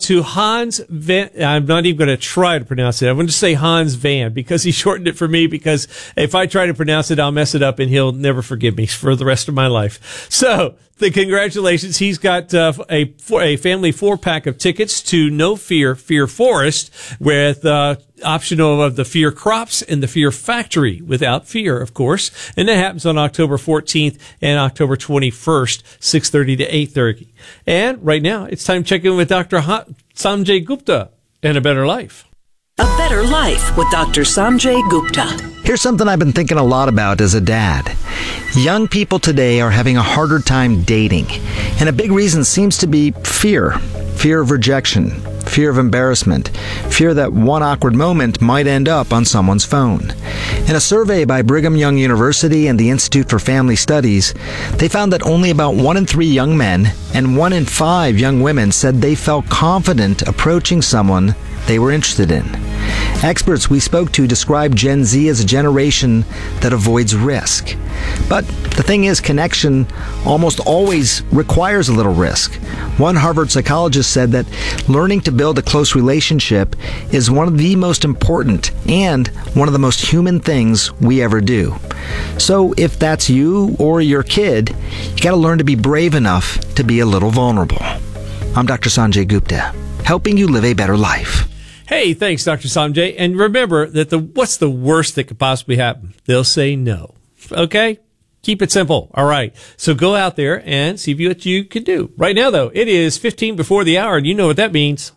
to Hans Van. I'm not even going to try to pronounce it. I'm going to say Hans Van because he shortened it for me, because if I try to pronounce it, I'll mess it up and he'll never forgive me for the rest of my life. So, congratulations. He's got a family 4-pack of tickets to No Fear, Fear Forest, with optional of the Fear Crops and the Fear Factory, without fear, of course. And that happens on October 14th and October 21st, 6:30 to 8:30. And right now, it's time to check in with Dr. Sanjay Gupta and A Better Life. A Better Life with Dr. Sanjay Gupta. Here's something I've been thinking a lot about as a dad. Young people today are having a harder time dating, and a big reason seems to be fear. Fear of rejection, fear of embarrassment, fear that one awkward moment might end up on someone's phone. In a survey by Brigham Young University and the Institute for Family Studies, they found that only about 1 in 3 young men and 1 in 5 young women said they felt confident approaching someone they were interested in. Experts we spoke to described Gen Z as a generation that avoids risk. But the thing is, connection almost always requires a little risk. One Harvard psychologist said that learning to build a close relationship is one of the most important and one of the most human things we ever do. So if that's you or your kid, you got to learn to be brave enough to be a little vulnerable. I'm Dr. Sanjay Gupta, helping you live a better life. Hey, thanks, Dr. Sanjay. And remember that what's the worst that could possibly happen? They'll say no. Okay? Keep it simple. All right. So go out there and see what you can do. Right now, though, it is 15 before the hour, and you know what that means.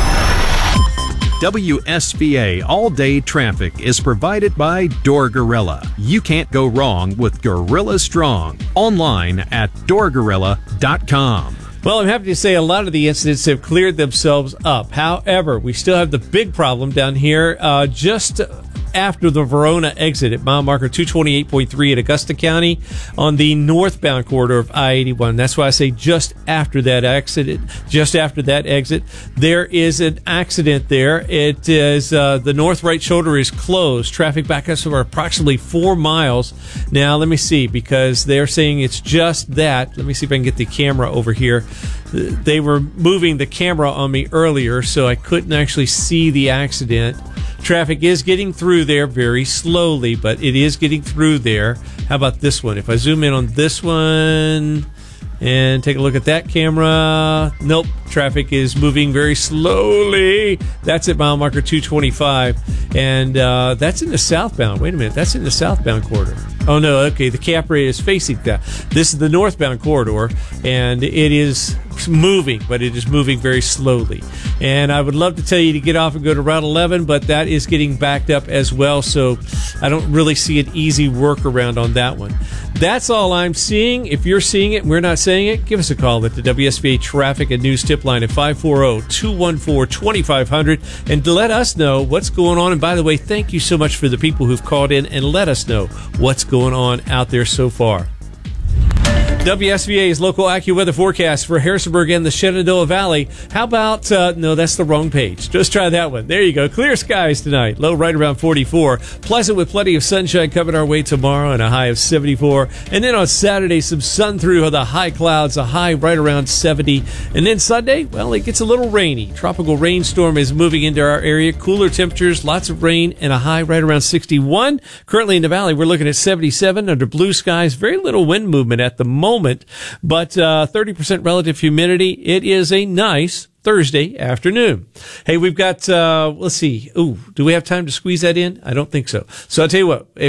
WSVA All-Day Traffic is provided by Door Gorilla. You can't go wrong with Gorilla Strong. Online at doorgorilla.com. Well, I'm happy to say a lot of the incidents have cleared themselves up. However, we still have the big problem down here just after the Verona exit at mile marker 228.3 at Augusta County on the northbound corridor of I-81. That's why I say just after that exit, there is an accident there. It is the north right shoulder is closed. Traffic backups for approximately 4 miles. Now, let me see, because they're saying it's just that. Let me see if I can get the camera over here. They were moving the camera on me earlier, so I couldn't actually see the accident. Traffic is getting through there very slowly, but it is getting through there. How about this one? If I zoom in on this one and take a look at that camera, nope, traffic is moving very slowly. That's at mile marker 225, and that's in the southbound. Wait a minute, that's in the southbound corridor. Oh, no, okay, the Capri is facing that. This is the northbound corridor, and it is moving, but it is moving very slowly. And I would love to tell you to get off and go to Route 11, but that is getting backed up as well, so I don't really see an easy workaround on that one. That's all I'm seeing. If you're seeing it and we're not saying it, give us a call at the WSVA Traffic and News Tip Line at 540-214-2500 and let us know what's going on. And by the way, thank you so much for the people who've called in and let us know what's going on out there so far. WSVA's local AccuWeather forecast for Harrisonburg and the Shenandoah Valley. How about, no, that's the wrong page. Just try that one. There you go. Clear skies tonight. Low right around 44. Pleasant with plenty of sunshine coming our way tomorrow and a high of 74. And then on Saturday, some sun through the high clouds, a high right around 70. And then Sunday, well, it gets a little rainy. Tropical rainstorm is moving into our area. Cooler temperatures, lots of rain, and a high right around 61. Currently in the valley, we're looking at 77 under blue skies. Very little wind movement at the moment, but 30% relative humidity. It is a nice Thursday afternoon. Hey, we've got, let's see. Ooh, do we have time to squeeze that in? I don't think so. So I'll tell you what.